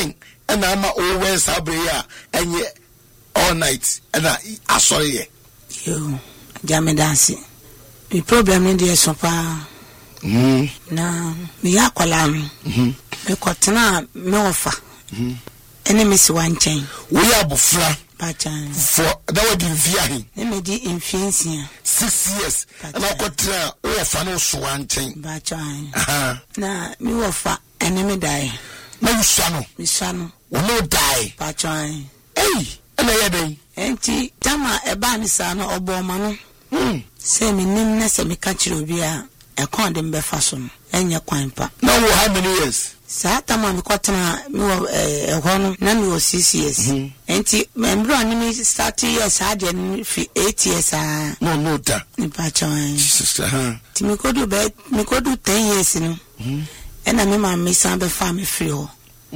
design and I'm always abria and ye all night and I saw ye. You jammy dancing. The problem in the sopa. Na me yakwalam. Me kotena me ofa. Enemy si one chain. We are bufra. For that would be via let me di infinity 6 years and I got orphan swan chain. Na me ofa enemy die. No son, me son will not die. Patron. Hey, and I had Enti tama eba ni sa no oboma no. Se me nim na se me ka kire obi a e kon de mbefa so no. Enye kwan pa. Now how many years? Sa tama me kotena me ho no na me 6 years. Enti membro ani me start years ade ni 8 years ah. No da. Ni patron. Sister, Ti me kodu 10 years no. Ena me ma me san be fa me free ho.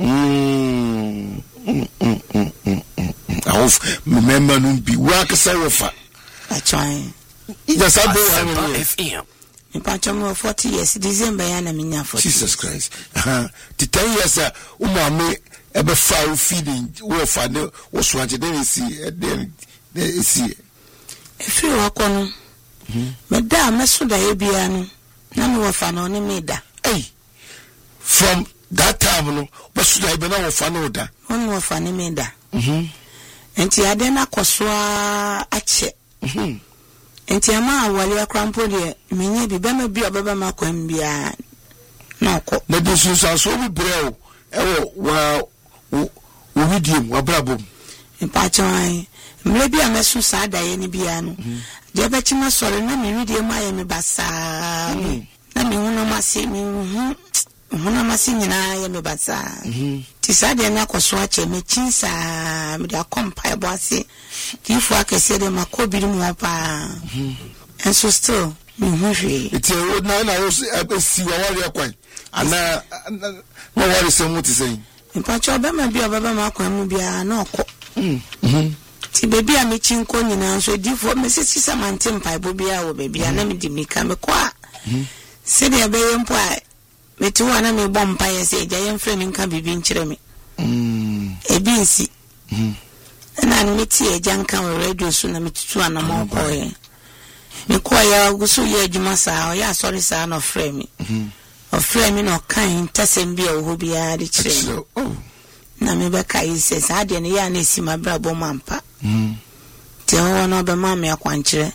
I remember no be work sarefa. I try. Yes, I do FM. In Pachamo 40 years, December yana minya 40. Jesus Christ. The 10 years umame ebe fa feeding wo fa ne wo so anje dey see. If you walk on me da meso da ye bia no na me wo fa no ne me da. Hey. From that time no, meso da be na wo fa no da. Won wo fa ne me da. Enti ade na kosoa ache. Enti ama awale akrampo de menye bi bema bi obeba makwam bia na ko. Na de susa so bi breo ewo wa medium wa brabo. Empatwai mle bia mesu sa da ye ni bia no. De be chima sore na me video ma ye me basa. Na me hunu mase me hunu mase nyina ye me basa. Ti sa de na koso ache me chinsa me da kompa ebo ase. Ti fu akese de makobiri mu pa. And so still me hwe. It's a na see wa wale kwan. Ana no worry say what is saying. Empatwa be ma bia baba makwan mu bia na okọ. Ti baby a me chinko nyina so di fo me sisi samante mpa bo bia wo baby na me di mika me kwa. Se de be yempo a me ti wa na me bom pa ye se ja yem frame nka bibi nkyere me. Ebi nsi. Na me ti e janka wo radio so na me tutu anamo ko ye. Me kwa ya gusu ye adwuma saa o ya sorry saa no frame. O frame no kan tasem bia wo bia de kire. Na me be kai se saa de ne ya na esi mabra bo mampa. Te ho no be ma me akwankyere.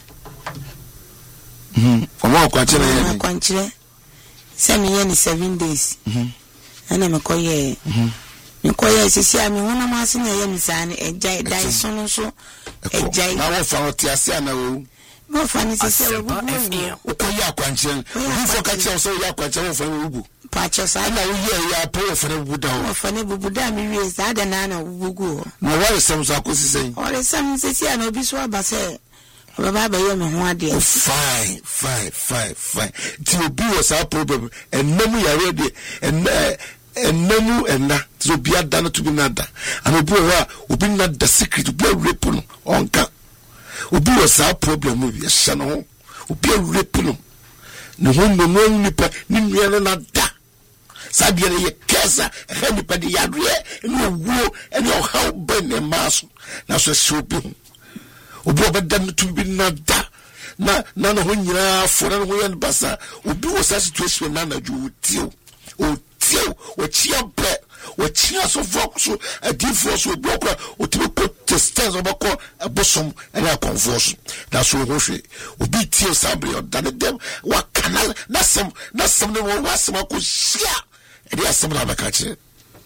Omo akwankyere ye. Akwankyere. Se me ye ni 7 days. Ana me koye. Me koye sisi ami hono ma se na ye mi saa ne ejai dai so no so. Ejai. Na wo fa oti ase ana wo. Mo fa ni sisi wo. O koye akwankyere. Wo fo ka che so ye akwankyere wo fa wo. Pacho sa na wo ye ya po wo fa ne bubuda wo. Wo fa ne bubuda mi wie sa da na na bubugu. Na wo resem so akosi sei. O resem sisi ana obi so abase. Baba ba ye me ho ade. Fine. Ti obi was our problem and no ya ready and no and na so be ada to be nada. And obi wa obi na the secret obi rape no onka. Obi was our problem we hye no. Obi rape no. No no nipa ni nua na da. Sabia ye kesa e nipa de yadre no wo and your how ben e maso. Na so obi obi obadan to be nada. Na no ho nyina fora no ho yan basa obi wo sa situation na ju tio o chia bre o chia so vox a divorce o block o tibe ko testers obako abosom na converse na so ho hwe obi tio sabre o dan dem wa canal na sem ne wo wasem ko hia e dey asem na bakache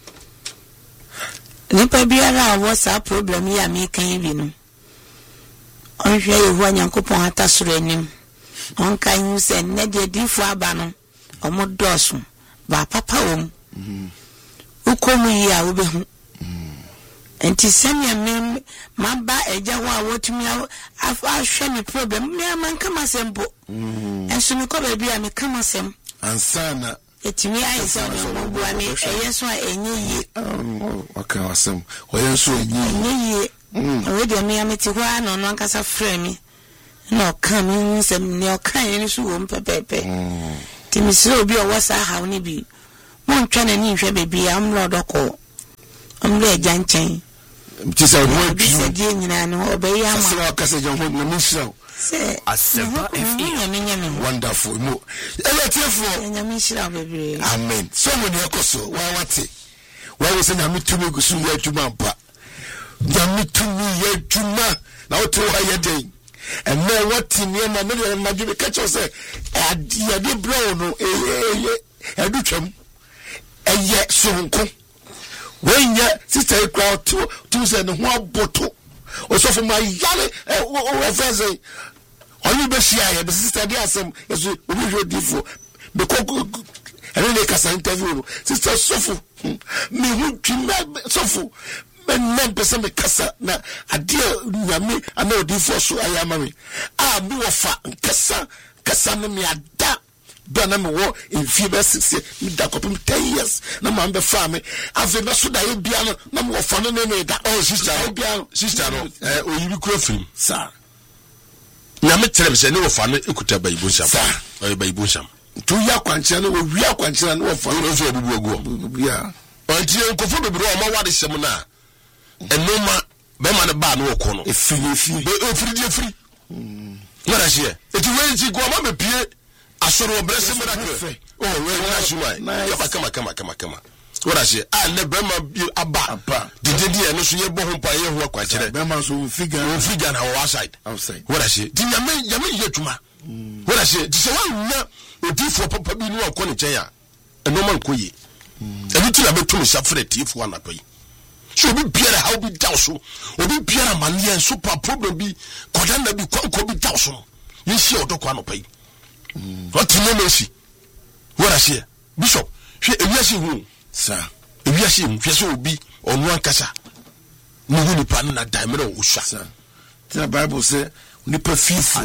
nipa biara wo sa problem ya me kan bi no onhwe yehu anyankopon atasoro anim onkan hu se ne de difu aba no omodoso ba papa wom ukomu yi a obehu enti semia me maba eja ho a wotumi afa hwe me problem me amanka masempo enso me ko ba bia me kama sem ansana etimi ayesa no bua me eyeso a enye yi waka wasem oyeso enye yi we de me ameti ho ano no ankasa frɛ me na okan me nsem ne okan ni so wo mpepepe ti mi se obi o wasa ha oni bi mo ntwa na ni hwɛ bebi am lord ko omle janchen tisa wo bisa die nyina no obeyama sasa kasa jan ho na misra se Asempa FM wonderful mo eletiefo nyame shira bebre amen so mo ne ekoso wa wate wa wo se nyame tumi gusu ya adwuma mpa nyame tumi ya adwuma na wo to ha ye den and now what in your man na give catch us ya de brown no edu twam eye sonko when ya sister crowd to say no ho aboto also for my yale o friends only be share ya sister dey asem yeso obi hwe difo be koko and they can interview sister sofu me hu twima sofu men person me kasa na ade nyame ana odifo so ayama me mi wo fa kasa me ada na me wo in fever 6 me da kopim 10 years na ma be fa me ave me so da ye bia no na me wo fa no me da sister no oyibi kura film sa nyame tere se ne wo fa no ekuta bayibu sham bayibu sham tu ya kwanche no wi akwanche no wo fa no so obubu ogu ya onti enkofo bebre o ma wade sem na enoma be ma ne ba no ko no efiri ngara hie eti wenji go ma bepie asoro obrese miracle we na shuma ya kama ngara hie ne be ma aba didedi e no so ye bo ho pa ye ho kwakire be ma so figure na outside ngara hie ti nyame ye tuma ngara hie ti se wa nya odifo papa bi no akọ ne chen ya enoma nkoye ebi ti na betum safre tifo anapai so obi biara how be down so obi biara mania super problem bi kodan na bi kwanko bi down so yin shi odokwa no pai what no mercy what I say bishop hwe ewiase hu sa ewiase hu hwe so obi onu ankasa no hu ni pa na daimere o sha the bible say nipa fifo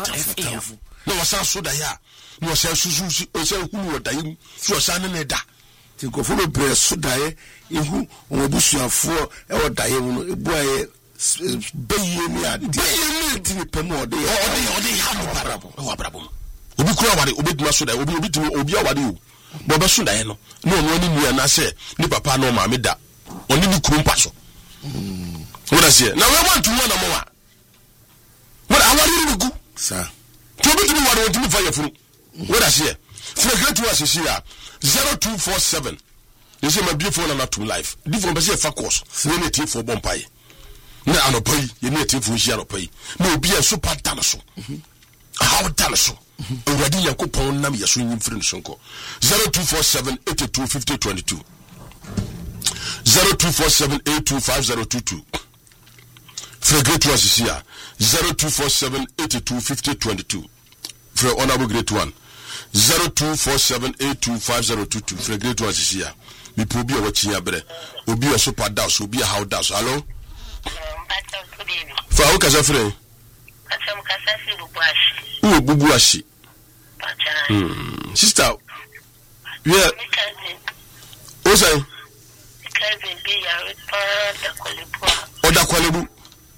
no wasa so da ya no wasa susu o se hu no da yim so wasa ne da ti ko fo bre so dae ehu obusuafo e wo dae mu no ebu aye beye ni ade ti ni pemo ode ha no barabo o abrabo obi kura wade obi duma so dae obi timi obi awade o bo be so dae no no ni nua na se ni papa no ma me da oni ni kuru mpa so wona se na we want to know na mo wa wona awade ni gu sa to obi timi wade o timi fa yefuru wona se frequent was see ya 0247 you say my beautiful na to life different person fa course we need for bompaye na anopai you need for shi anopai na obi e super dan so how dan so already yakopon nam yeso nyim free so nko 0247825022 0247825022 frequent was see ya 0247825022 for honorable great one 0247825022 for great one this year me probi o wachinya bre obi o super dash obi how dash hello fa o kaza fre asam kasa fi bubuashi bubuashi sister yeah o say cousin be ya da kolebu oda kolebu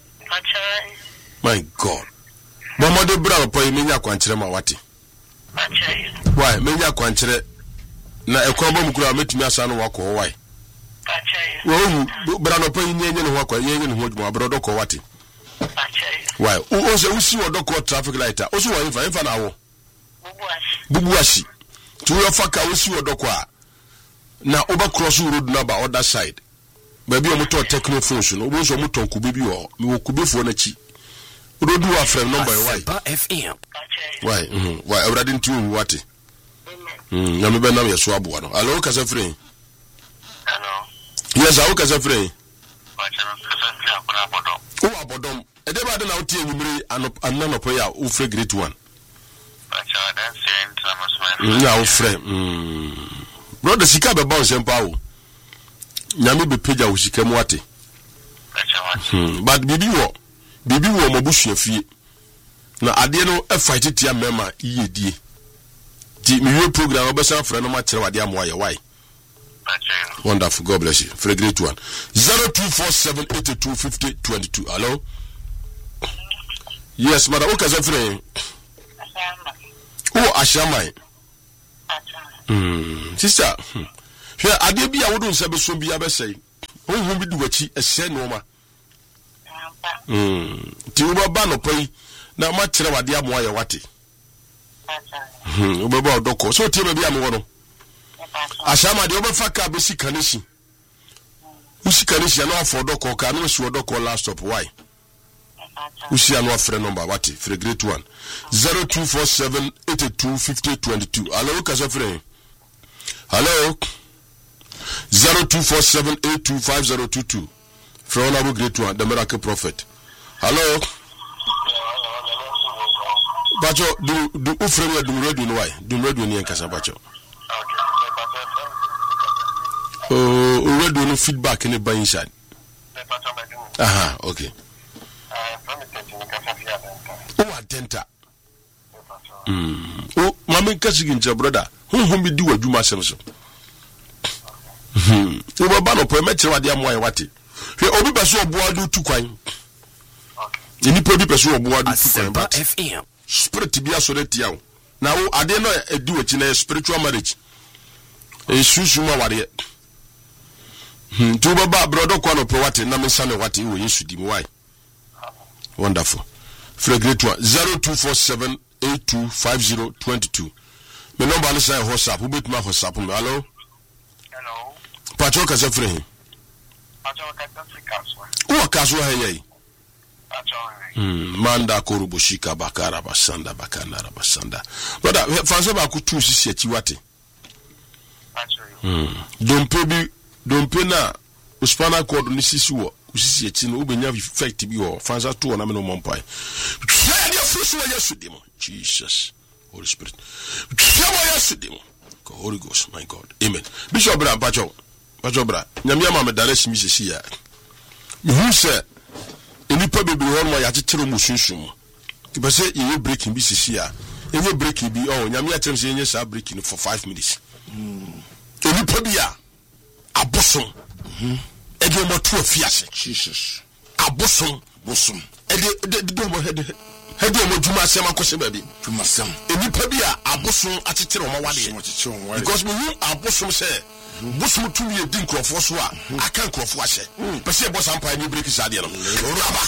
my god mama de bra pa yi menya kwankire ma wate why menya kwankire na ekwobo mukura metumi asa no wako why wo bra no pa yi nyenye no wako nyenye no hodwuma bra do ko wate why o se usi odoko traffic light o so wa infa na wo bubuashi tu yo faka usi odoko a na oba cross road na ba other side baby o moto techno phones no obo so moto kube bi o mi wo kube fo na chi road wa frame number why FM why why already ntu wate na me be na me so aboa no allo kasa free hello yes awo kasa free kasa free akona bodom o abodom e de ba de na o tie nyimire anno po ya o free great one acha dan sent na masman na o free brother sika be bounce empa o nyame be page a o sika mu wate but bibi wo mabusua fie na ade no e fight tia mema iyedie di me program obesa frɛ no ma kyerɛ wade amoa ye why wonderful god bless you for a great one 0247825022 hello yes madam okay so frɛ oh ashamai sister hwɛ ade bia wodo nsa be so bia be sey honhom bi di wachi ehye no ma ti wo ba no pai na ma kire wade amoa ye wate wo ba odoko so tie ba bi amowo no ashama de wo ba faka be sika ne shi usika ne shi na afọ odoko ka na shi odoko last stop why usi anu afre number wate for great one 0247825022 hello kasafre hello 0247825022 from Honorable Great One, the Miracle Prophet. Hello. Bacho, do ufreme do radio no why? Do radio ni enkasa bacho. Oh, radio no feedback in the buy inside. Aha, okay. Oh, atenta. Oh, mama nkasi ginja brother. Hum bi di wadwuma sem so. Wo ba no po me kire wade amoa ye wate. Hwe obi beso oboa do tu kwan. Ni po bi beso oboa do tu kwan but FM. Spirit bi aso retia wo. Na wo ade no edi wachi na spiritual marriage. Susu ma wade. Tu baba brother kwa no po wate na me sane wate wo Yesu di why. Wonderful. For a great one 0247825022. Me number is WhatsApp. Who bet my WhatsApp me. Hello. Hello. Pacho ka se free. Pacho ka se kaswa. O kaswa hey. Pacho. Manda koruboshika bakara basanda bakana basanda. Brother, fanso ba ku tu sisi achi wate. Pacho. Dompe na uspana cord ni sisi wo. Usisi achi no ubenya effect bi wo. Fansa tu na me no mompai. Hwe dia fusu wa Yesu dimo. Jesus. Holy Spirit. Holy Ghost, my God. Amen. Bishop Bra, Pacho Bra. Nyamia ma me direct mi sisi ya. Me hu se enipa bebre ho no ya tetero mu sunsun. Ibe se ye breaking bi sisi ya. Ye breaking bi nyamia tem se ye sa breaking for 5 minutes. Enipa bi ya abosom. Ede mo to afiase. Jesus. Abosom. Ede mo head mo juma sem akose ba bi juma sem enipa bi a abosom atetere o ma wade because me hu abosom say bosom tu ye din krofo so a aka krofo ahye pese bo sampa ni break sade no raba